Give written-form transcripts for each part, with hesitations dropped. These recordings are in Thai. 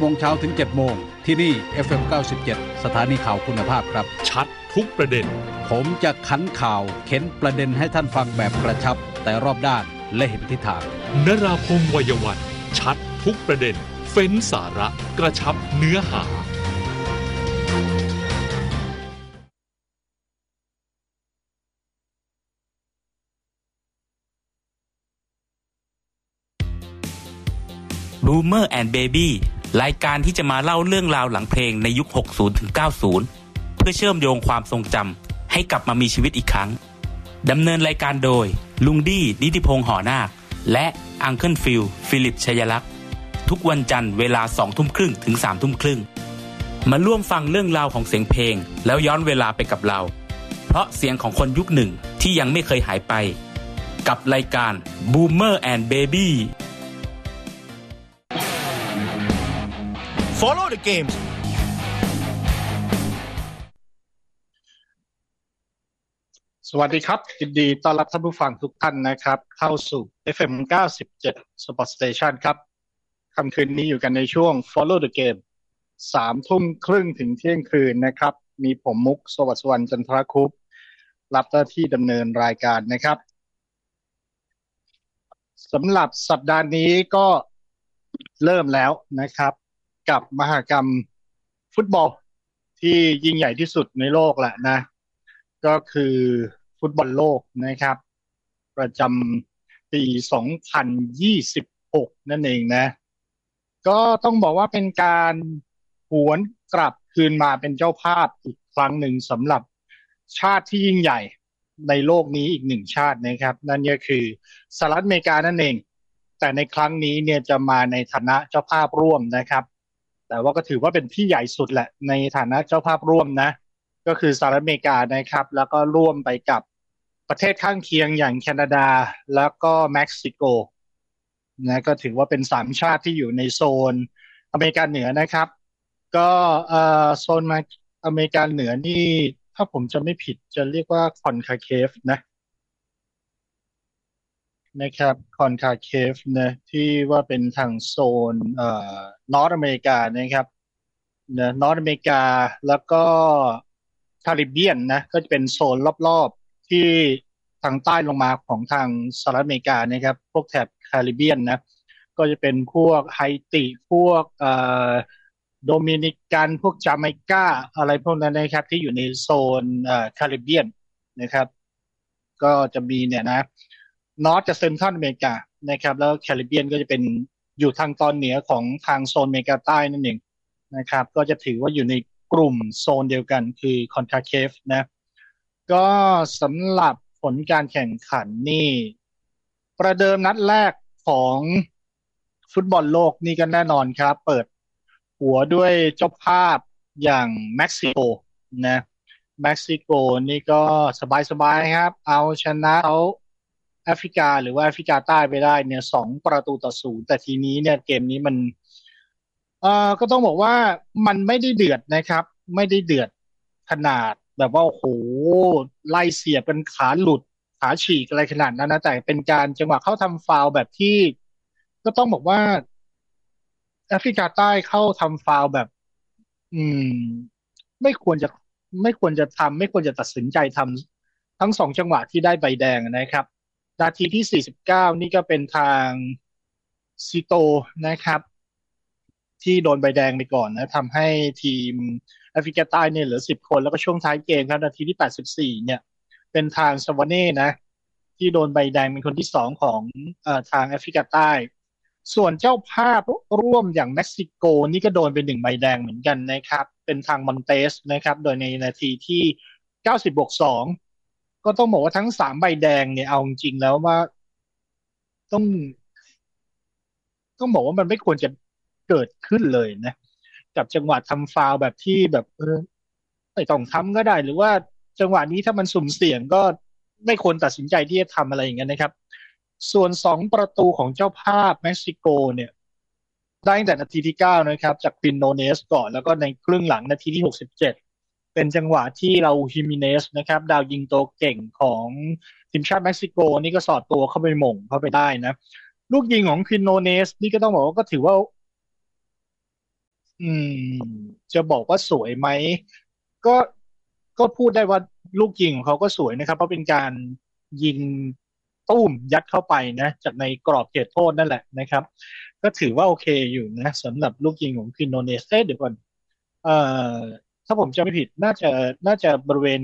โมงเช้าถึง7โมงที่นี่ FM 97 สถานีข่าวคุณภาพครับชัดทุกประเด็นผมจะขันข่าวเข็นประเด็นให้ท่านฟังแบบกระชับแต่รอบด้านและเห็นทิศทางนราพงษ์ วัยวันชัดทุกประเด็นเฟ้นสาระกระชับเนื้อหา Boomer and Baby รายการที่จะมาเล่าเรื่องราวหลังเพลงในยุค 60 ถึง 90 เพื่อเชื่อมโยงความทรงจำให้กลับมามีชีวิตอีกครั้งดำเนินรายการโดยลุงดี้นิติพงษ์หอนาคและอังเคิลฟิลฟิลิปชัยลักษณ์ทุกวันจันทร์เวลา 20:30 ถึง 3:30 มาร่วมฟังเรื่องราวของเสียงเพลงแล้วย้อนเวลาไปกับเราเพราะเสียงของคนยุคหนึ่งที่ยังไม่เคยหายไปกับรายการ Boomer and Baby Follow the games สวัสดีครับยินดีต้อนรับท่านผู้ฟังทุกท่านนะครับเข้าสู่ FM 97 Sport Station ครับค่ำคืนนี้อยู่กันในช่วง Follow the Game 3:30 ถึงเที่ยงคืนนะครับมีผมมุกสวัสดิ์สุวรรณจันทรคุปรับหน้าที่ดำเนินรายการนะครับสำหรับสัปดาห์นี้ก็เริ่มแล้วนะครับกับมหกรรมฟุตบอลที่ยิ่งใหญ่ที่สุดในโลกแหละนะก็คือฟุตบอลโลกนะครับประจำปี 2026 นั่นเองนะก็ต้องบอกว่าเป็นการหวนกลับคืนมาเป็นเจ้าภาพอีกครั้งหนึ่งสำหรับชาติที่ยิ่งใหญ่ในโลกนี้อีกหนึ่งชาตินะครับนั่นก็คือสหรัฐอเมริกานั่นเองแต่ในครั้งนี้เนี่ยจะมาในฐานะเจ้าภาพร่วมนะครับแต่ว่าก็ถือว่าเป็นที่ใหญ่สุดแหละในฐานะเจ้าภาพร่วมนะก็คือสหรัฐอเมริกานะครับแล้วก็ร่วมไปกับประเทศข้างเคียงอย่างแคนาดาแล้วก็เม็กซิโกนะก็ถือว่าเป็น3ชาติที่อยู่ในโซนอเมริกาเหนือนะครับก็โซนอเมริกาเหนือนี่ถ้าผมจะไม่ผิดจะเรียกว่าคอนคาเคฟนะครับคอนคาเคฟนะที่ว่าเป็นทางโซนนอร์ทอเมริกานะครับนะนอร์ทอเมริกาแล้วก็แคริบเบียนนะก็จะเป็นโซนรอบๆที่ทางใต้ลงมาของทางสหรัฐอเมริกานะครับพวกแถบแคริบเบียนนะก็จะเป็นพวกไฮติพวกโดมินิกันพวกจาเมกาอะไรพวกนั้นนะครับที่อยู่ในโซนแคริบเบียนนะครับก็จะมีเนี่ยนะนอร์ทกับเซนทรัลอเมริกานะครับแล้วแคริบเบียนก็จะเป็นอยู่ทางตอนเหนือของทางโซนอเมริกาใต้นั่นเองนะครับก็จะถือว่าอยู่ในกลุ่มโซนเดียวกันคือคอนคาเคฟนะก็สำหรับผลการแข่งขันนี่ประเดิมนัดแรกของฟุตบอลโลกนี่ก็แน่นอนครับเปิดหัวด้วยเจ้าภาพอย่างเม็กซิโกนะเม็กซิโกนี่ก็สบายๆครับเอาชนะเขาแอฟริกาหรือว่าแอฟริกาใต้ไปได้เนี่ย2-0แต่ทีนี้เนี่ยเกมนี้มันก็ต้องบอกว่ามันไม่ได้เดือดนะครับไม่ได้เดือดขนาดแบบว่าโอ้โหไล่เสียบกันขาหลุดขาฉีกอะไรขนาดนั้นนะแต่เป็นการจังหวะเข้าทำฟาวล์แบบที่ก็ต้องบอกว่าแอฟริกาใต้เข้าทำฟาวล์แบบอืมไม่ควรจะไม่ควรจะทำไม่ควรจะตัดสินใจทำทั้ง2จังหวะที่ได้ใบแดงนะครับนาทีที่49นี่ก็เป็นทางซิโตนะครับที่โดนใบแดงไปก่อนนะทำให้ทีมแอฟริกาใต้เนี่ยเหลือ10คนแล้วก็ช่วงท้ายเกมครับนาทีที่84เนี่ยเป็นทางซาวาเน่นะที่โดนใบแดงเป็นคนที่2ของทางแอฟริกาใต้ส่วนเจ้าภาพร่วมอย่างเม็กซิโกนี่ก็โดนเป็น1ใบแดงเหมือนกันนะครับเป็นทางมอนเตสนะครับโดยในนาทีที่90+2ก็ต้องบอกว่าทั้ง3ใบแดงเนี่ยเอาจริงๆแล้วว่าต้องบอกว่ามันไม่ควรจะเกิดขึ้นเลยนะกับจังหวะทำฟาวล์แบบที่แบบไม่ต้องทำก็ได้หรือว่าจังหวะนี้ถ้ามันสุ่มเสี่ยงก็ไม่ควรตัดสินใจที่จะทำอะไรอย่างเงี้ยนะครับส่วน2 ประตูของเจ้าภาพเม็กซิโกเนี่ยได้ตั้งแต่นาทีที่9นะครับจากควินโนเนสก่อนแล้วก็ในครึ่งหลังนาทีที่67เป็นจังหวะที่เราฮิมิเนสนะครับดาวยิงตัวเก่งของทีมชาติเม็กซิโกนี่ก็สอดตัวเข้าไปหม่งเข้าไปได้นะลูกยิงของควินโนเนสนี่ก็ต้องบอกว่าก็ถือว่าอืมจะบอกว่าสวยไหมก็ก็พูดได้ว่าลูกยิงของเขาก็สวยนะครับเพราะเป็นการยิงตุ้มยัดเข้าไปนะจากในกรอบเขตโทษนั่นแหละนะครับก็ถือว่าโอเคอยู่นะสำหรับลูกยิงของควินโนเนสเดี๋ยวก่อนเอ่อถ้าผมจำไม่ผิดน่าจะบริเวณ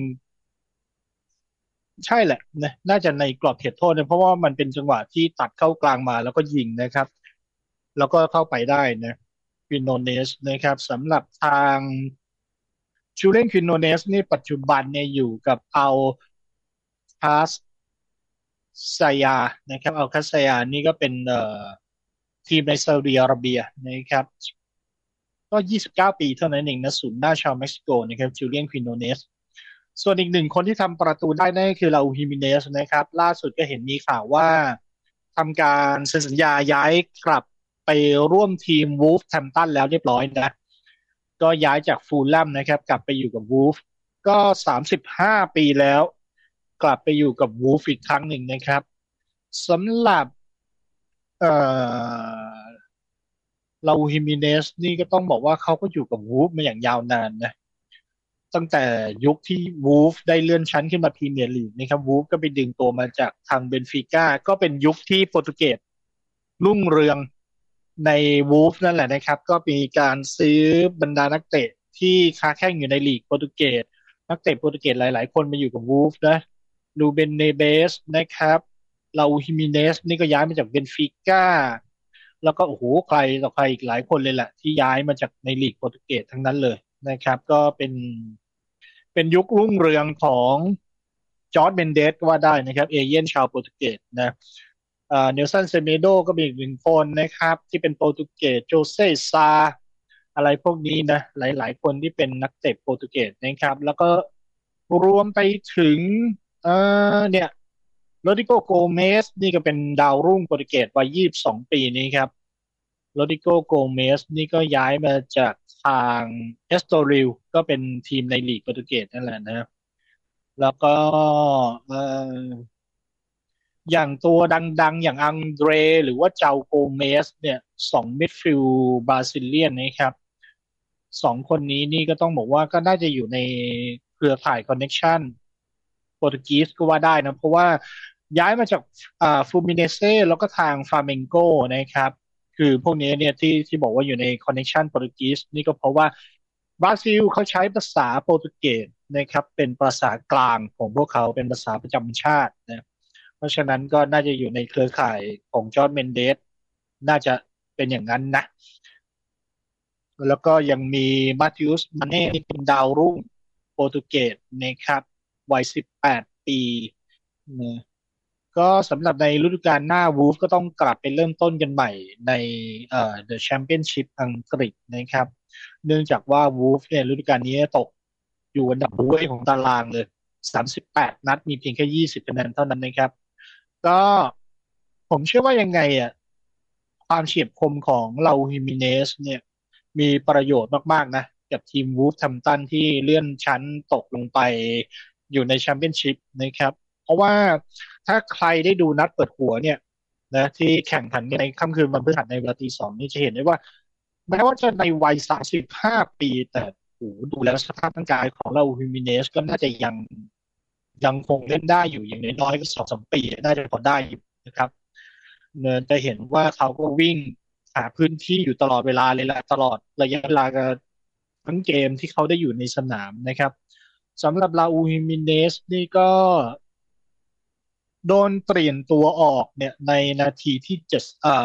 ใช่แหละนะน่าจะในกรอบเขตโทษนะเพราะว่ามันเป็นจังหวะที่ตัดเข้ากลางมาแล้วก็ยิงนะครับแล้วก็เข้าไปได้นะควินโนเนสนะครับสำหรับทาง ชูเล่นควินโนเนสนี่ปัจจุบันเนี่ยอยู่กับเอาคาสซายานะครับเอาคาสซายานี่ก็เป็นทีมในซาอุดิอาระเบียนะครับก็29ปีเท่านั้นเองนะศูนย์หน้าชาวเม็กซิโกนะครับจูเลียนควินโนเนสส่วนอีกหนึ่งคนที่ทำประตูได้นั่นก็คือราอูลฮิมิเนสนะครับล่าสุดก็เห็นมีข่าวว่าทำการเซ็นสัญญาย้ายกลับไปร่วมทีมวูฟแฮมป์ตันแล้วเรียบร้อยนะก็ย้ายจากฟูลแลมนะครับกลับไปอยู่กับวูฟ ก็35 ปีแล้วกลับไปอยู่กับวูฟอีกครั้งหนึ่งนะครับสำหรับเอ่อลาอูฮิมิเนสนี่ก็ต้องบอกว่าเขาก็อยู่กับวูฟมาอย่างยาวนานนะตั้งแต่ยุคที่วูฟได้เลื่อนชั้นขึ้นมาพรีเมียร์ลีกนะครับวูฟก็ไปดึงตัวมาจากทางเบนฟิก้าก็เป็นยุคที่โปรตุเกสรุ่งเรืองในวูฟนั่นแหละนะครับก็มีการซื้อบรรดานักเตะที่ค้าแข่งอยู่ในลีกโปรตุเกส นักเตะโปรตุเกสหลายๆคนมาอยู่กับวูฟนะลูเบนเนเบสนะครับลาอูฮิมิเนสนี่ก็ย้ายมาจากเบนฟิก้าแล้วก็โอ้โหใครต่อใครอีกหลายคนเลยแหละที่ย้ายมาจากในลีกโปรตุเกสทั้งนั้นเลยนะครับก็เป็นยุครุ่งเรืองของจอร์จเมนเดสก็ว่าได้นะครับเอเย่นชาวโปรตุเกสนะเนลสันเซเมโดก็เป็นอีกหนึ่งคนนะครับที่เป็นโปรตุเกสโจเซซา อะไรพวกนี้นะหลายๆคนที่เป็นนักเตะโปรตุเกสนะครับแล้วก็รวมไปถึงเอ่เนี่ยโรดิโกโกเมสนี่ก็เป็นดาวรุ่งโปรตุเกสวัย22 ปีนี้ครับโรดิโกโกเมสนี่ก็ย้ายมาจากทางเอสโตริลก็เป็นทีมในลีกโปรตุเกสนั่นแหละนะแล้วก็เอ่ออย่างตัวดังๆอย่างอังเดรหรือว่าเจาโกเมสเนี่ย2มิดฟิลด์บราซิเลียนนะครับ 2 คนนี้นี่ก็ต้องบอกว่าก็น่าจะอยู่ในเครือข่ายคอนเน็กชันโปรตุกีสก็ว่าได้นะเพราะว่าย้ายมาจากฟูมิเนเซ่แล้วก็ทางฟาเมงโกนะครับคือพวกนี้เนี่ยที่บอกว่าอยู่ในคอนเน็กชันโปรตุกีสนี่ก็เพราะว่าบราซิลเขาใช้ภาษาโปรตุเกสนะครับเป็นภาษากลางของพวกเขาเป็นภาษาประจำชาตินะเพราะฉะนั้นก็น่าจะอยู่ในเครือข่ายของจอร์จเมนเดสน่าจะเป็นอย่างนั้นนะ แล้วก็ยังมีมาธิอุสมาเน่ที่เป็นดาวรุ่งโปรตุเกสนะครับวัย18 ปีนะก็สำหรับในฤดูกาลหน้าวูฟก็ต้องกลับไปเริ่มต้นกันใหม่ในThe Championship อังกฤษนะครับเนื่องจากว่าวูฟเนี่ยฤดูกาลนี้ตกอยู่อันดับบ้วยของตารางเลย38 นัดมีเพียงแค่20 คะแนนเท่านั้นนะครับก็ผมเชื่อว่ายังไงอ่ะความเฉียบคมของเราฮิมิเนสเนี่ยมีประโยชน์มากๆนะกับทีมวูฟแฮมป์ตันที่เลื่อนชั้นตกลงไปอยู่ในแชมเปี้ยนชิพนะครับเพราะว่าถ้าใครได้ดูนัดเปิดหัวเนี่ยนะที่แข่งขันในค่ำคืนวันพฤหัสในเวลาตี 2นี่จะเห็นได้ว่าแม้ว่าจะในวัย35 ปีแต่โอ้โหดูแล้วสภาพร่างกายของเราฮิมิเนสก็น่าจะยังคงเล่นได้อยู่อย่างน้อยๆก็2-3 ปีน่าจะพอได้อยู่นะครับเนินจะเห็นว่าเขาก็วิ่งหาพื้นที่อยู่ตลอดเวลาเลยแหละตลอดระยะเวลาทั้งเกมที่เขาได้อยู่ในสนามนะครับสำหรับลาอูฮิมิเนสนี่ก็โดนเปลี่ยนตัวออกเนี่ยในนาทีที่เจ็ด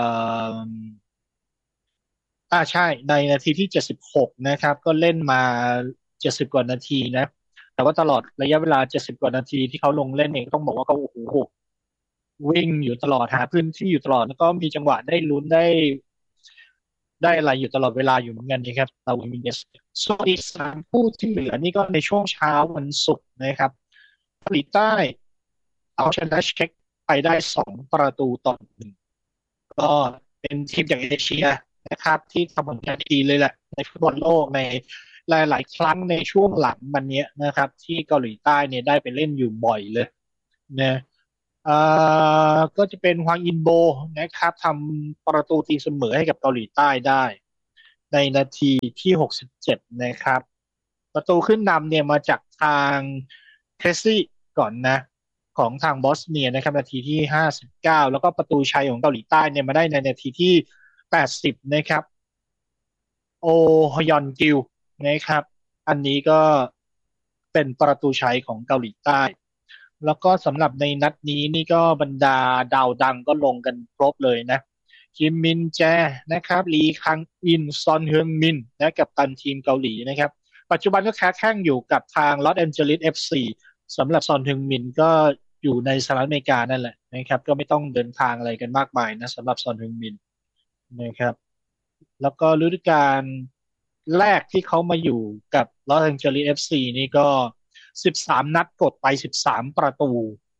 ใช่ในนาทีที่76นะครับก็เล่นมา70 กว่านาทีนะแต่ว่าตลอดระยะเวลา70 กว่านาทีที่เขาลงเล่นเองต้องบอกว่าเขาโอ้โหวิ่งอยู่ตลอดหาพื้นที่อยู่ตลอดแล้วก็มีจังหวะได้ลุ้นได้อะไรอยู่ตลอดเวลาอยู่เหมือนกันนะครับลาวินเนสส่วนอีก3 คู่ที่เหลือนี่ก็ในช่วงเช้าวันศุกร์นะครับเกาหลีใต้เอาชนะเช็กไปได้2 ประตูต่อ 1ก็เป็นทีมจากเอเชียนะครับที่ทำผลงานดีเลยแหละในฟุตบอลโลกในหลายๆครั้งในช่วงหลังมันเนี้ยนะครับที่เกาหลีใต้เนี่ยได้ไปเล่นอยู่บ่อยเลยนะอ่ก็จะเป็นฮวางอินโบนะครับทำประตูตีเสมอให้กับเกาหลีใต้ได้ในนาทีที่67นะครับประตูขึ้นนำเนี่ยมาจากทางเคสซี่ก่อนนะของทางบอสเนียนะครับนาทีที่59แล้วก็ประตูชัยของเกาหลีใต้เนี่ยมาได้ในนาทีที่80นะครับโอฮยอนกิลนะครับอันนี้ก็เป็นประตูชัยของเกาหลีใต้แล้วก็สำหรับในนัดนี้นี่ก็บรรดาดาวดังก็ลงกันครบเลยนะคิมมินแจนะครับลีคังอินซอนเฮืองมินนะกับตันทีมเกาหลีนะครับปัจจุบันก็ค้าแข่งอยู่กับทางลอสแอนเจลิส FC สำหรับซอนเฮืองมินก็อยู่ในสหรัฐอเมริกานั่นแหละนะครับก็ไม่ต้องเดินทางอะไรกันมากมายนะสำหรับซอนเฮืองมินนะครับแล้วก็ฤดูกาลแรกที่เขามาอยู่กับลอสแอนเจลิส FC นี่ก็13นัดกดไป13ประตู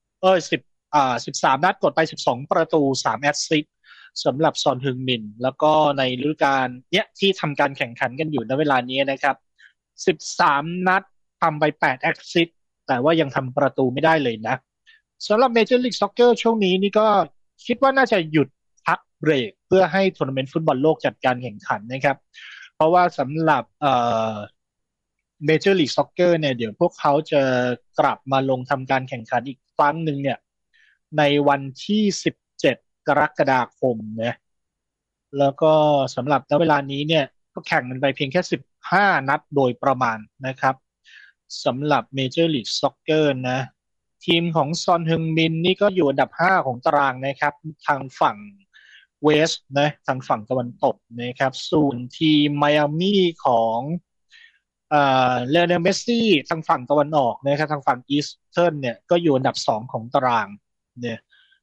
13นัดกดไป12ประตู3แอสซิสต์สำหรับซอนฮึงมินแล้วก็ในฤดูกาลเนี้ยที่ทำการแข่งขันกันอยู่ณเวลานี้นะครับ13นัดทำไป8แอสซิสต์แต่ว่ายังทำประตูไม่ได้เลยนะสำหรับเมเจอร์ลีกซ็อกเกอร์ช่วงนี้นี่ก็คิดว่าน่าจะหยุดพักเบรกเพื่อให้ทัวร์นาเมนต์ฟุตบอลโลกจัดการแข่งขันนะครับเพราะว่าสำหรับเมเจอร์ลีกซ็อกเกอร์เนี่ยเดี๋ยวพวกเขาจะกลับมาลงทำการแข่งขันอีกครั้งหนึ่งเนี่ยในวันที่17กรกฎาคมนะแล้วก็สำหรับณเวลานี้เนี่ยก็แข่งกันไปเพียงแค่15นัดโดยประมาณนะครับสำหรับเมเจอร์ลีกซ็อกเกอร์นะทีมของซอนฮึงมินนี่ก็อยู่อันดับ5ของตารางนะครับทางฝั่งเวสต์นะทางฝั่งตะวันตกนะครับส่วนทีมไมอามี่ของเลโอเนลเมสซี่ทางฝั่งตะวันออกนะครับทางฝั่งอีสเทิร์นเนี่ยก็อยู่อันดับ2ของตารางเนี่ย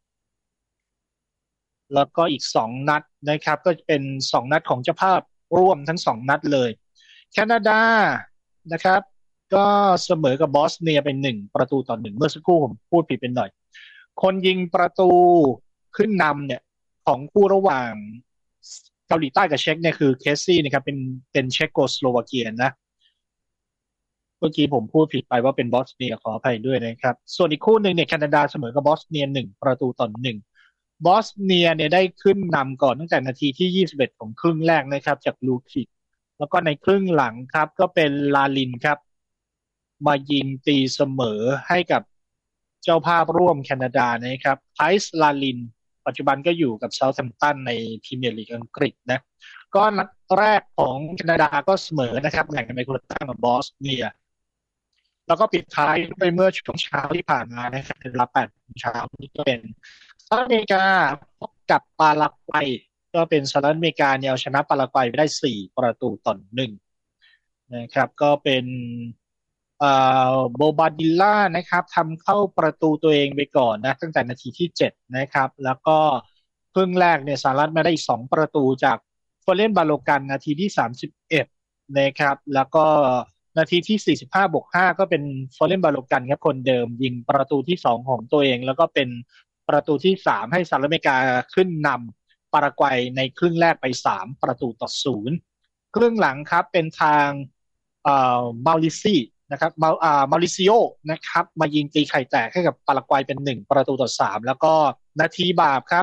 แล้วก็อีก2นัดนะครับก็เป็น2นัดของเจ้าภาพร่วมทั้ง2นัดเลยแคนาดานะครับก็เสมอกับบอสเนียเป็น1-1เมื่อสักครู่ผมพูดผิดเป็นหน่อยคนยิงประตูขึ้นนำเนี่ยของคู่ระหว่างเกาหลีใต้กับเช็กเนี่ยคือเคสซี่นะครับเป็นเช็กโกสโลวาเกียนะเมื่อกี้ผมพูดผิดไปว่าเป็นบอสเนียขออภัยด้วยนะครับส่วนอีกคู่หนึ่งเนี่ยแคนาดาเสมอกับบอสเนีย1-1บอสเนียเนี่ยได้ขึ้นนำก่อนตั้งแต่นาทีที่21ของครึ่งแรกนะครับจากลูคิกแล้วก็ในครึ่งหลังครับก็เป็นลาลินครับมายิงตีเสมอให้กับเจ้าภาพร่วมแคนาดานะครับไพรส์ลาลินปัจจุบันก็อยู่กับเซาท์แฮมป์ตันในพรีเมียร์ลีกอังกฤษนะก็นัดแรกของแคนาดาก็เสมอนะครับแข่งกันไปคนละแต้มกับบอสเนียแล้วก็ปิดท้ายไปเมื่อช่วงเช้าที่ผ่านมานะครับเวลา8 โมงเช้านี่ก็เป็นสหรัฐอเมริกาพบกับปารากวัยก็เป็นสหรัฐอเมริกาเนี่ยเอาชนะปารากวัยไปได้4-1นะครับก็เป็นโบบาดิลล่านะครับทำเข้าประตูตัวเองไปก่อนนะตั้งแต่นาทีที่7นะครับแล้วก็ครึ่งแรกเนี่ยสหรัฐมาได้อีก2ประตูจากโฟเลนบาโลกันนาทีที่31นะครับแล้วก็นาทีที่45+5ก็เป็นโฟเลนบาโลกันครับคนเดิมยิงประตูที่2ของตัวเองแล้วก็เป็นประตูที่3ให้สหรัฐอเมริกาขึ้นนำปารากวัยในครึ่งแรกไป3-0ครึ่งหลังครับเป็นทางมาลิซี่นะครับมาลิซิโอนะครับมายิงตีไข่แตกให้กับปารากวัยเป็น1-3แล้วก็นาทีบาปครับ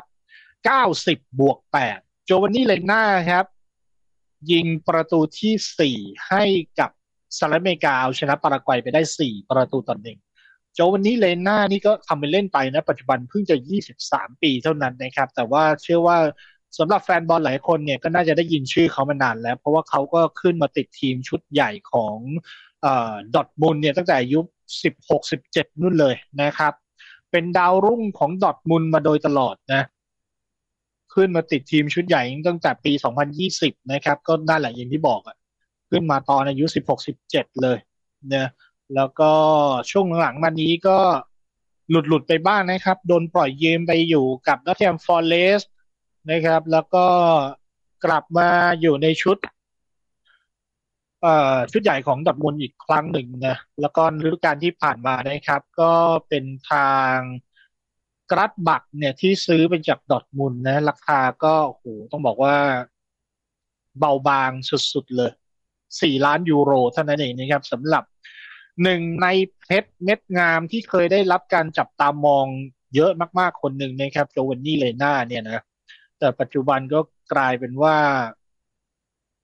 90+8โจวานนี่เลน่าครับยิงประตูที่4ให้กับสหรัฐอเมริกาเอาชนะปารากวัยไปได้4-1โจวานนี่เลน่านี่ก็ทำเป็นเล่นไปนะปัจจุบันเพิ่งจะ23ปีเท่านั้นนะครับแต่ว่าเชื่อว่าสำหรับแฟนบอลหลายคนเนี่ยก็น่าจะได้ยินชื่อเขามานานแล้วเพราะว่าเขาก็ขึ้นมาติดทีมชุดใหญ่ของดอร์ทมุนด์เนี่ยตั้งแต่อายุ16-17นู่นเลยนะครับเป็นดาวรุ่งของดอร์ทมุนด์มาโดยตลอดนะขึ้นมาติดทีมชุดใหญ่ตั้งแต่ปี2020นะครับก็นั่นแหละอย่างที่บอกอ่ะขึ้นมาตอนอายุ16-17เลยนะแล้วก็ช่วงหลังมานี้ก็หลุดไปบ้างนะครับโดนปล่อยยืมไปอยู่กับนอตติงแฮมฟอเรสต์นะครับแล้วก็กลับมาอยู่ในชุดใหญ่ของดอร์ทมุนด์อีกครั้งหนึ่งนะแล้วก็ฤดูกาลที่ผ่านมานะครับก็เป็นทางกราดบักเนี่ยที่ซื้อไปจากดอร์ทมุนด์นะราคาก็โอ้โหต้องบอกว่าเบาบางสุดๆเลย4 ล้านยูโรเท่านั้นเองนะครับสำหรับหนึ่งในเพชรเม็ดงามที่เคยได้รับการจับตามองเยอะมากๆคนหนึ่งนะครับโจวานนี่เลน่าเนี่ยนะแต่ปัจจุบันก็กลายเป็นว่า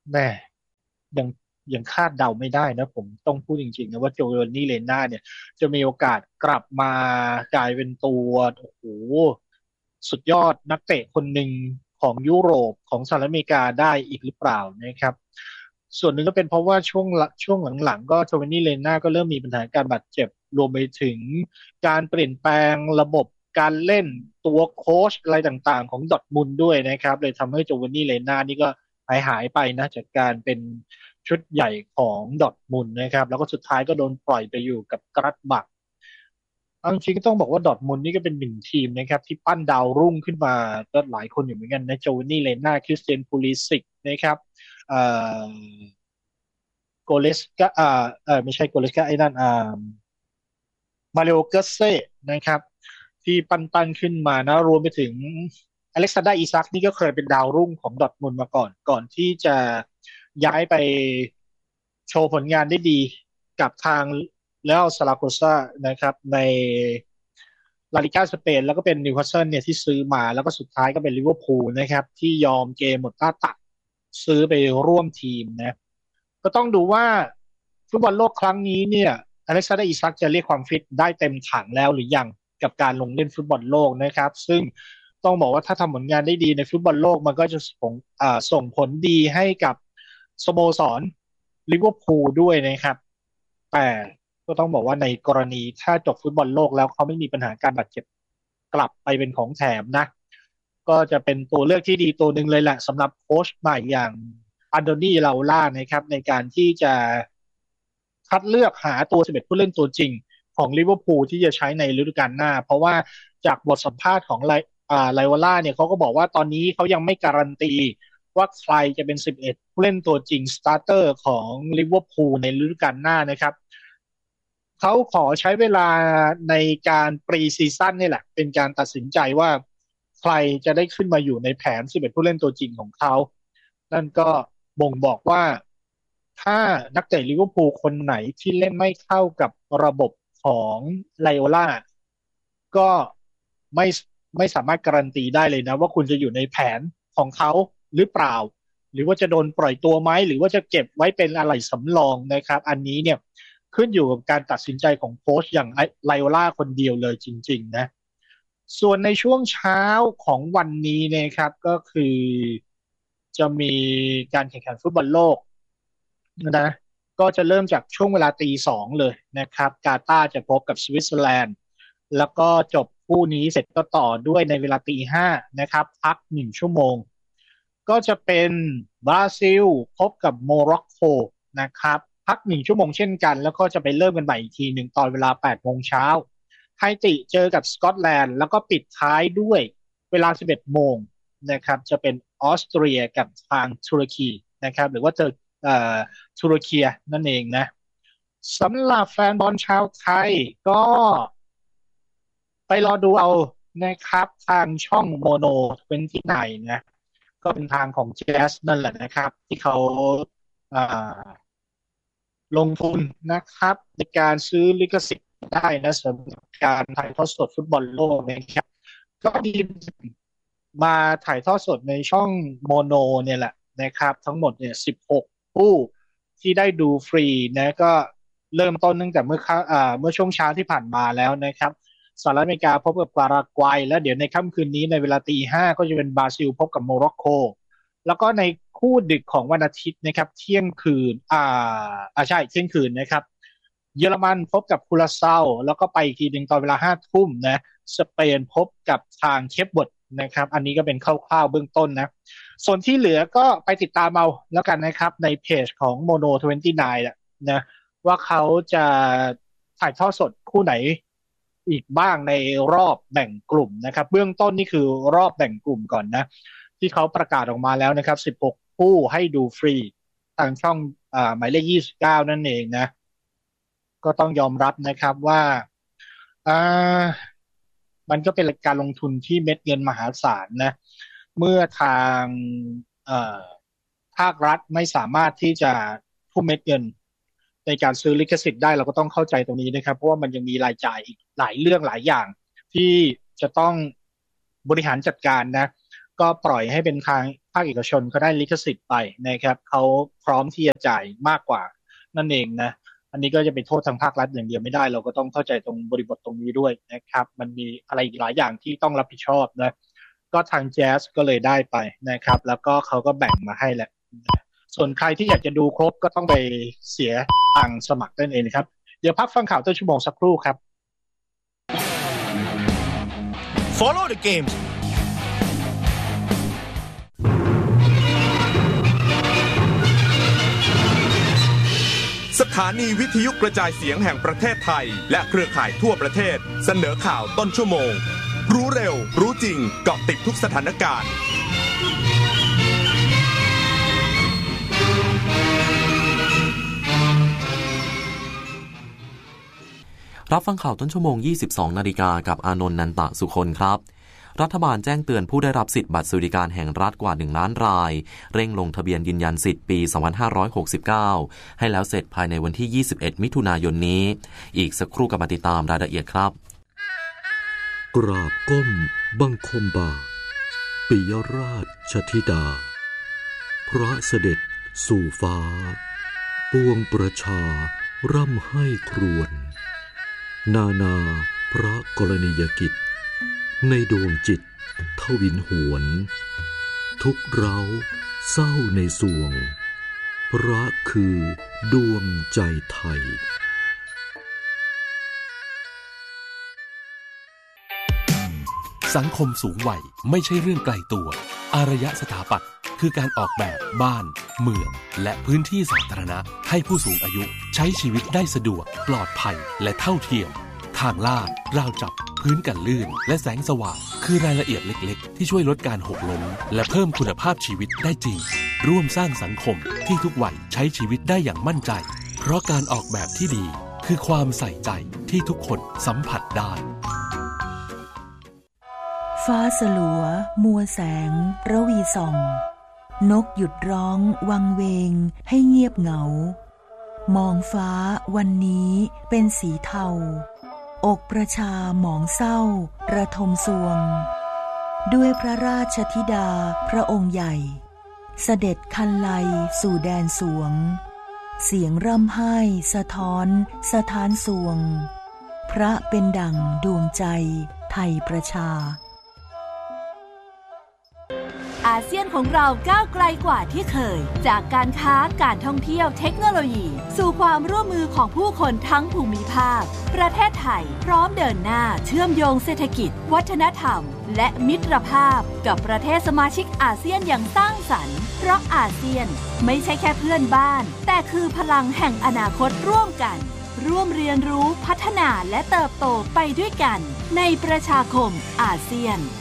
แม่ยังยังคาดเดาไม่ได้นะผมต้องพูดจริงๆนะว่าโจวานนี่เลน่าเนี่ยจะมีโอกาสกลับมากลายเป็นตัวโอ้โหสุดยอดนักเตะคนหนึ่งของยุโรปของสหรัฐอเมริกาได้อีกหรือเปล่านะครับส่วนหนึ่งก็เป็นเพราะว่าช่วงหลังๆก็โจวานนี่เลน่าก็เริ่มมีปัญหาการบาดเจ็บรวมไปถึงการเปลี่ยนแปลงระบบการเล่นตัวโค้ชอะไรต่างๆของดอร์ทมุนด์ด้วยนะครับเลยทำให้โจวานนี่เลน่านี่ก็หายไปนะจากการเป็นชุดใหญ่ของดอร์ทมุนด์นะครับแล้วก็สุดท้ายก็โดนปล่อยไปอยู่กับกรัฐบักเอาจริงๆก็ต้องบอกว่าดอร์ทมุนด์นี่ก็เป็นหนึ่งทีมนะครับที่ปั้นดาวรุ่งขึ้นมาก็หลายคนอยู่เหมือนกันนะโจวานนี่เลน่าคริสเตียนพูลิสิกนะครับเอ่อโกเลสกาไม่ใช่โกเลสกาไอ้นั่นมาริโอเกเซ่นะครับที่ปั้นขึ้นมานะรวมไปถึงอเล็กซานดราอิซักนี่ก็เคยเป็นดาวรุ่งของดอร์ทมุนด์มาก่อนที่จะย้ายไปโชว์ผลงานได้ดีกับทางแล้วซาราโกซานะครับในลาลิก้าสเปนแล้วก็เป็นนิวคาสเซิลเนี่ยที่ซื้อมาแล้วก็สุดท้ายก็เป็นลิเวอร์พูลนะครับที่ยอมเกมหมดหน้าตักซื้อไปร่วมทีมนะก็ต้องดูว่าฟุตบอลโลกครั้งนี้เนี่ยอเล็กซานดราอิซักจะเรียกความฟิตได้เต็มถังแล้วหรือยังกับการลงเล่นฟุตบอลโลกนะครับซึ่งต้องบอกว่าถ้าทำผลงานได้ดีในฟุตบอลโลกมันก็จะส่งผลดีให้กับสโมสรลิเวอร์พูลด้วยนะครับแต่ก็ต้องบอกว่าในกรณีถ้าจบฟุตบอลโลกแล้วเขาไม่มีปัญหาการบาดเจ็บกลับไปเป็นของแถมนะก็จะเป็นตัวเลือกที่ดีตัวหนึ่งเลยแหละสำหรับโค้ชใหม่อย่างอันโดนี่ลาล่านะครับในการที่จะคัดเลือกหาตัว11ผู้เล่นตัวจริงของลิเวอร์พูลที่จะใช้ในฤดูกาลหน้าเพราะว่าจากบทสัมภาษณ์ของไลวาล่าเนี่ยเขาก็บอกว่าตอนนี้เขายังไม่การันตีว่าใครจะเป็น11ผู้เล่นตัวจริงสตาร์เตอร์ของลิเวอร์พูลในฤดูกาลหน้านะครับเขาขอใช้เวลาในการปรีซีซั่นนี่แหละเป็นการตัดสินใจว่าใครจะได้ขึ้นมาอยู่ในแผน11ผู้เล่นตัวจริงของเขานั่นก็บ่งบอกว่าถ้านักเตะลิเวอร์พูลคนไหนที่เล่นไม่เข้ากับระบบของไลโอล่าก็ไม่ไม่สามารถการันตีได้เลยนะว่าคุณจะอยู่ในแผนของเขาหรือเปล่าหรือว่าจะโดนปล่อยตัวไหมหรือว่าจะเก็บไว้เป็นอะไรสำรองนะครับอันนี้เนี่ยขึ้นอยู่กับการตัดสินใจของโค้ชอย่างไลโอล่าคนเดียวเลยจริงๆนะส่วนในช่วงเช้าของวันนี้นะครับก็คือจะมีการแข่งขันฟุตบอลโลกนะก็จะเริ่มจากช่วงเวลาตี 2เลยนะครับกาตาร์จะพบกับสวิตเซอร์แลนด์แล้วก็จบคู่นี้เสร็จก็ต่อด้วยในเวลาตี 5นะครับพัก1 ชั่วโมงก็จะเป็นบราซิลพบกับโมร็อกโกนะครับพัก1 ชั่วโมงเช่นกันแล้วก็จะไปเริ่มกันใหม่อีกทีหนึ่งตอนเวลา8 โมงเช้าไฮติเจอกับสกอตแลนด์แล้วก็ปิดท้ายด้วยเวลา11 โมงนะครับจะเป็นออสเตรียกับทางตุรกีนะครับหรือว่าตุรกีนั่นเองนะสำหรับแฟนบอลชาวไทยก็ไปรอดูเอานะครับทางช่องโมโน29นะก็เป็นทางของแจ๊สนั่นแหละนะครับที่เขาลงทุนนะครับในการซื้อลิขสิทธิ์ได้นะสำหรับการถ่ายทอดสดฟุตบอลโลกนะครับก็ดีมาถ่ายทอดสดในช่องโมโนเนี่ยแหละนะครับทั้งหมดเนี่ย16ผู้ที่ได้ดูฟรีนะก็เริ่มต้นตั้งแต่เมื่อช่วงเช้าที่ผ่านมาแล้วนะครับสหรัฐอเมริกาพบกับปารากวัยแล้วเดี๋ยวในค่ำคืนนี้ในเวลาตี 5ก็จะเป็นบราซิลพบกับโมร็อกโกแล้วก็ในคู่ดึกของวันอาทิตย์นะครับเที่ยงคืนใช่เที่ยงคืนนะครับเยอรมันพบกับคูราเซาแล้วก็ไปอีกทีหนึ่งตอนเวลา5 ทุ่มนะสเปนพบกับทางเคปเวิร์ดนะครับอันนี้ก็เป็นคร่าวๆเบื้องต้นนะส่วนที่เหลือก็ไปติดตามเอาแล้วกันนะครับในเพจของ Mono 29นะว่าเขาจะถ่ายทอดสดคู่ไหนอีกบ้างในรอบแบ่งกลุ่มนะครับเบื้องต้นนี่คือรอบแบ่งกลุ่มก่อนนะที่เขาประกาศออกมาแล้วนะครับ16คู่ให้ดูฟรีทางช่องหมายเลข29นั่นเองนะก็ต้องยอมรับนะครับว่ามันก็เป็นการลงทุนที่เม็ดเงินมหาศาลนะเมื่อทางภาครัฐไม่สามารถที่จะทุ่มเม็ดเงินในการซื้อลิขสิทธิ์ได้เราก็ต้องเข้าใจตรงนี้นะครับเพราะว่ามันยังมีรายจ่ายอีกหลายเรื่องหลายอย่างที่จะต้องบริหารจัดการนะก็ปล่อยให้เป็นทางภาคเอกชนเขาได้ลิขสิทธิ์ไปนะครับเขาพร้อมที่จะจ่ายมากกว่านั่นเองนะอันนี้ก็จะไปโทษทางภาครัฐอย่างเดียวไม่ได้เราก็ต้องเข้าใจตรงบริบทตรงนี้ด้วยนะครับมันมีอะไรอีกหลายอย่างที่ต้องรับผิดชอบนะก็ทางแจ๊สก็เลยได้ไปนะครับแล้วก็เขาก็แบ่งมาให้แหละส่วนใครที่อยากจะดูครบก็ต้องไปเสียตังค์สมัครนั่นเองนะครับเดี๋ยวพักฟังข่าวต้นชั่วโมงสักครู่ครับ Follow the gamesสถานีวิทยุกระจายเสียงแห่งประเทศไทยและเครือข่ายทั่วประเทศเสนอข่าวต้นชั่วโมงรู้เร็วรู้จริงเกาะติดทุกสถานการณ์รับฟังข่าวต้นชั่วโมง 22 นาฬิกากับอานนท์ นันตะสุคนครับรัฐบาลแจ้งเตือนผู้ได้รับสิทธิ์บัตรสวัสดิการแห่งรัฐกว่า 1 ล้านรายเร่งลงทะเบียนยืนยันสิทธิ์ปี 2569 ให้แล้วเสร็จภายในวันที่ 21 มิถุนายนนี้อีกสักครู่กลับมาติดตามรายละเอียดครับกราบก้มบังคมบาทปิยราชธิดาพระเสด็จสู่ฟ้าปวงประชาร่ำให้ครวญนานาพระกรณียกิจในดวงจิตทวินหวนทุกเร้าเศร้าในสวงพระคือดวงใจไทยสังคมสูงวัยไม่ใช่เรื่องไกลตัวอารยสถาปัตย์คือการออกแบบบ้านเมืองและพื้นที่สาธารณะให้ผู้สูงอายุใช้ชีวิตได้สะดวกปลอดภัยและเท่าเทียมทางลาดราวจับพื้นกันลื่นและแสงสว่างคือรายละเอียดเล็กๆที่ช่วยลดการหกล้มและเพิ่มคุณภาพชีวิตได้จริงร่วมสร้างสังคมที่ทุกวัยใช้ชีวิตได้อย่างมั่นใจเพราะการออกแบบที่ดีคือความใส่ใจที่ทุกคนสัมผัสได้ฟ้าสลัวมัวแสงระวีส่องนกหยุดร้องวังเวงให้เงียบเหงามองฟ้าวันนี้เป็นสีเทาอกประชาหมองเศร้าระทมสวงด้วยพระราชธิดาพระองค์ใหญ่เสด็จคันไลสู่แดนสวงเสียงร่ำไห้สะท้อนสถานสวงพระเป็นดั่งดวงใจไทยประชาอาเซียนของเราก้าวไกลกว่าที่เคยจากการค้าการท่องเที่ยวเทคโนโลยีสู่ความร่วมมือของผู้คนทั้งภูมิภาคประเทศไทยพร้อมเดินหน้าเชื่อมโยงเศรษฐกิจวัฒนธรรมและมิตรภาพกับประเทศสมาชิกอาเซียนอย่างสร้างสรรค์เพราะอาเซียนไม่ใช่แค่เพื่อนบ้านแต่คือพลังแห่งอนาคตร่วมกันร่วมเรียนรู้พัฒนาและเติบโตไปด้วยกันในประชาคมอาเซียน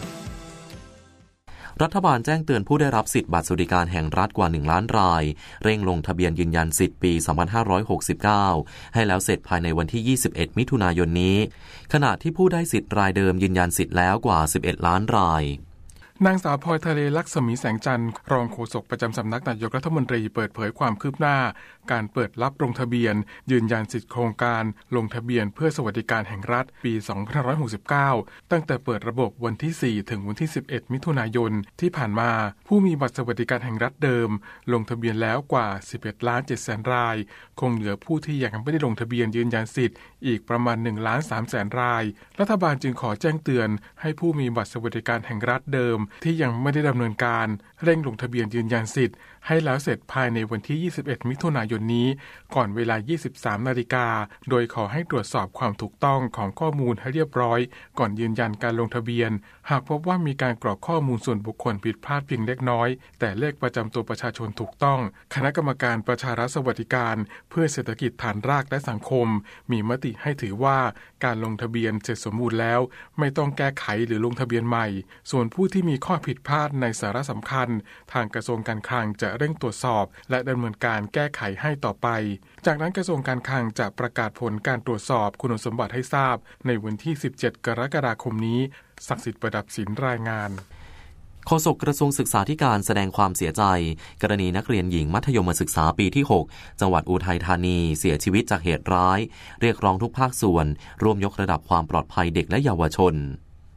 รัฐบาลแจ้งเตือนผู้ได้รับสิทธิ์บัตรสวัสดิการแห่งรัฐกว่า 1 ล้านรายเร่งลงทะเบียนยืนยันสิทธิ์ปี 2569 ให้แล้วเสร็จภายในวันที่ 21 มิถุนายนนี้ขณะที่ผู้ได้สิทธิ์รายเดิมยืนยันสิทธิ์แล้วกว่า 11 ล้านรายนางสาวพลอยทะเลลักษมีแสงจันทร์รองโฆษกประจำสำนักนายกรัฐมนตรีเปิดเผยความคืบหน้าการเปิดรับลงทะเบียนยืนยันสิทธิโครงการลงทะเบียนเพื่อสวัสดิการแห่งรัฐปี 2569 ตั้งแต่เปิดระบบวันที่ 4 ถึงวันที่ 11 มิถุนายนที่ผ่านมาผู้มีบัตรสวัสดิการแห่งรัฐเดิมลงทะเบียนแล้วกว่า 11,700,000 รายคงเหลือผู้ที่ยังไม่ได้ลงทะเบียนยืนยันสิทธิ์อีกประมาณ 1,300,000 รายรัฐบาลจึงขอแจ้งเตือนให้ผู้มีบัตรสวัสดิการแห่งรัฐเดิมที่ยังไม่ได้ดำเนินการเร่งลงทะเบียนยืนยันสิทธิ์ให้แล้วเสร็จภายในวันที่ 21 มิถุนายนนี้ก่อนเวลา 23 นาฬิกาโดยขอให้ตรวจสอบความถูกต้องของข้อมูลให้เรียบร้อยก่อนยืนยันการลงทะเบียนหากพบว่ามีการกรอกข้อมูลส่วนบุคคลผิดพลาดเพียงเล็กน้อยแต่เลขประจำตัวประชาชนถูกต้องคณะกรรมการประชารัฐสวัสดิการเพื่อเศรษฐกิจฐานรากและสังคมมีมติให้ถือว่าการลงทะเบียนเสร็จสมบูรณ์แล้วไม่ต้องแก้ไขหรือลงทะเบียนใหม่ส่วนผู้ที่มีข้อผิดพลาดในสาระสำคัญทางกระทรวงการคลังจะเร่งตรวจสอบและดำเนินการแก้ไขให้ต่อไปจากนั้นกระทรวงการคลังจะประกาศผลการตรวจสอบคุณสมบัติให้ทราบในวันที่ 17 กรกฎาคมนี้ศักดิ์สิทธิ์ประดับศิลป์รายงานโฆษกกระทรวงศึกษาธิการแสดงความเสียใจกรณีนักเรียนหญิงมัธยมศึกษาปีที่ 6 จังหวัดอุทัยธานีเสียชีวิตจากเหตุร้ายเรียกร้องทุกภาคส่วนร่วมยกระดับความปลอดภัยเด็กและเยาวชน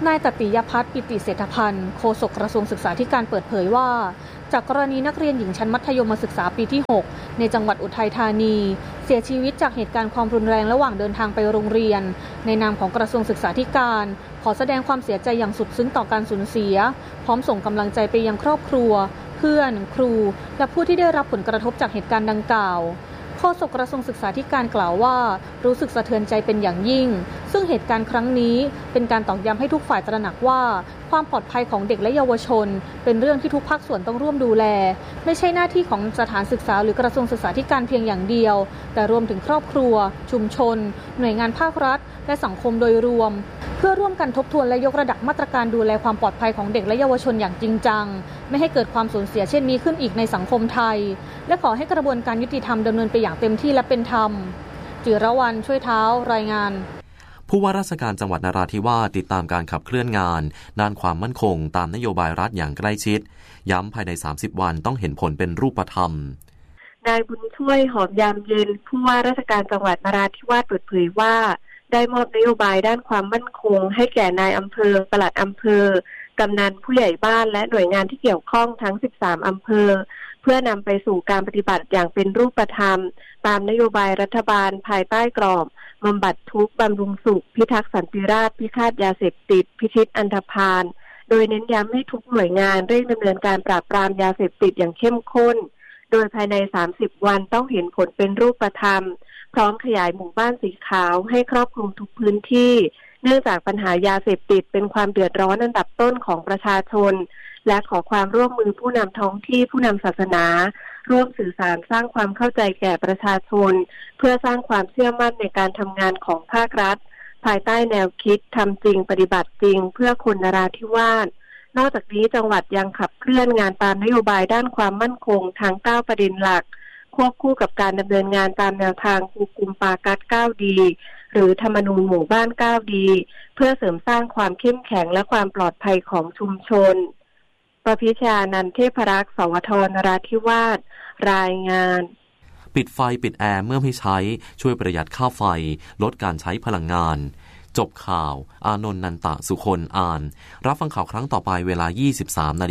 นายตติยภัทร ปิติเศรษฐพันธ์โฆษกกระทรวงศึกษาธิการเปิดเผยว่าจากกรณีนักเรียนหญิงชั้นมัธยมศึกษาปีที่ 6 ในจังหวัดอุทัยธานีเสียชีวิตจากเหตุการณ์ความรุนแรงระหว่างเดินทางไปโรงเรียนในนามของกระทรวงศึกษาธิการขอแสดงความเสียใจอย่างสุดซึ้งต่อการสูญเสียพร้อมส่งกำลังใจไปยังครอบครัวเพื่อนครูและผู้ที่ได้รับผลกระทบจากเหตุการณ์ดังกล่าวโฆษกกระทรวงศึกษาธิการกล่าวว่ารู้สึกสะเทือนใจเป็นอย่างยิ่งซึ่งเหตุการณ์ครั้งนี้เป็นการตอกย้ำให้ทุกฝ่ายตระหนักว่าความปลอดภัยของเด็กและเยาวชนเป็นเรื่องที่ทุกภาคส่วนต้องร่วมดูแลไม่ใช่หน้าที่ของสถานศึกษาหรือกระทรวงศึกษาธิการเพียงอย่างเดียวแต่รวมถึงครอบครัวชุมชนหน่วยงานภาครัฐและสังคมโดยรวมเพื่อร่วมกันทบทวนและยกระดับมาตรการดูแลความปลอดภัยของเด็กและเยาวชนอย่างจริงจังไม่ให้เกิดความสูญเสียเช่นนี้ขึ้นอีกในสังคมไทยและขอให้กระบวนการยุติธรรมดำเนินไปอย่างเต็มที่และเป็นธรรมจิรวรรณช่วยเท้ารายงานผู้ว่าราชการจังหวัดนราธิวาสติดตามการขับเคลื่อนงานด้านความมั่นคงตามนโยบายรัฐอย่างใกล้ชิดย้ำภายใน30วันต้องเห็นผลเป็นรูปธรรมนายบุญช่วยหอมยามเย็นผู้ว่าราชการจังหวัดนราธิวาสเปิดเผยว่าได้มอบนโยบายด้านความมั่นคงให้แก่นายอำเภอปลัดอำเภอกำนันผู้ใหญ่บ้านและหน่วยงานที่เกี่ยวข้องทั้ง13อำเภอเพื่อนำไปสู่การปฏิบัติอย่างเป็นรูปธรรมตามนโยบายรัฐบาลภายใต้กรอบบำบัดทุกข์บำรุงสุขพิทักษ์สันติราษฎร์พิฆาตยาเสพติดพิชิตอันธพาลโดยเน้นย้ำให้ทุกหน่วยงานเร่งดำเนินการปราบปรามยาเสพติดอย่างเข้มข้นโดยภายใน30วันต้องเห็นผลเป็นรูปธรรมพร้อมขยายหมู่บ้านสีขาวให้ครอบคลุมทุกพื้นที่เนื่องจากปัญหายาเสพติดเป็นความเดือดร้อนอันดับต้นของประชาชนและขอความร่วมมือผู้นำท้องที่ผู้นำศาสนาร่วมสื่อสารสร้างความเข้าใจแก่ประชาชนเพื่อสร้างความเชื่อมั่นในการทำงานของภาครัฐภายใต้แนวคิดทำจริงปฏิบัติจริงเพื่อคนนราธิวาสนอกจากนี้จังหวัดยังขับเคลื่อนงานตามนโยบายด้านความมั่นคงทั้ง9ประเด็นหลักควบคู่กับการดำเนินงานตามแนวทางภูกุมปากัส9ดีหรือธรรมนูญหมู่บ้าน9ดีเพื่อเสริมสร้างความเข้มแข็งและความปลอดภัยของชุมชนประพิชานันท์เทพรักษ์สวทนราธิวาสรายงานปิดไฟปิดแอร์เมื่อไม่ใช้ช่วยประหยัดค่าไฟลดการใช้พลังงานจบข่าวอานนท์นันตะสุคนอ่านรับฟังข่าวครั้งต่อไปเวลา 23:00 น.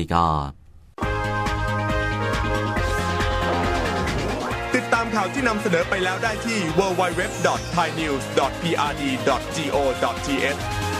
ติดตามข่าวที่นำเสนอไปแล้วได้ที่ www.thainews.prd.go.th